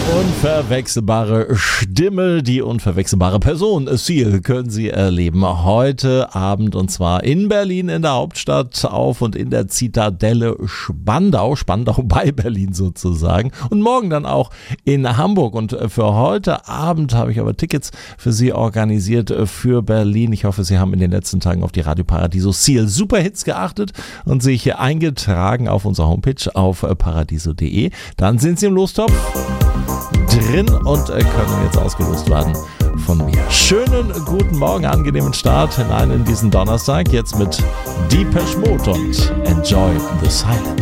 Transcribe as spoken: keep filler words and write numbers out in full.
unverwechselbare Stimme, die unverwechselbare Person, Seal, können Sie erleben. Heute Abend und zwar in Berlin, in der Hauptstadt, auf und in der Zitadelle Spandau, Spandau bei Berlin sozusagen. Und morgen dann auch in Hamburg. Und für heute Abend habe ich aber Tickets für Sie organisiert für Berlin. Ich hoffe, Sie haben in den letzten Tagen auf die Radio Paradiso Seal Superhits geachtet und sich eingetragen auf unserer Homepage auf paradiso punkt de. Dann sind Sie im Lostopf drin und können jetzt ausgelost werden von mir. Schönen guten Morgen, angenehmen Start hinein in diesen Donnerstag. Jetzt mit Depeche Mode und Enjoy the Silence.